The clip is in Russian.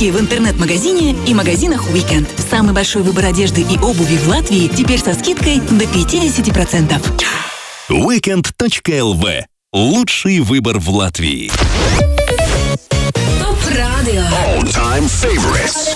Скидки в интернет-магазине и магазинах Weekend. Самый большой выбор одежды и обуви в Латвии теперь со скидкой до 50%. Weekend.lv. Лучший выбор в Латвии. Топ радио. All-time favorites.